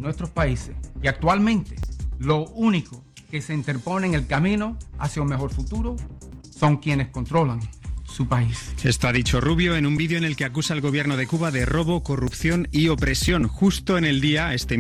nuestros países. Y actualmente, lo único que se interpone en el camino hacia un mejor futuro son quienes controlan su país. Esto ha dicho Rubio en un vídeo en el que acusa al gobierno de Cuba de robo, corrupción y opresión, justo en el día